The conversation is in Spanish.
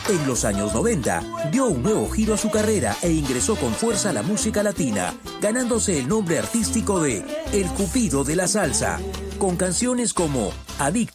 En los años 90, dio un nuevo giro a su carrera e ingresó con fuerza a la música latina, ganándose el nombre artístico de El Cupido de la Salsa, con canciones como Adicto,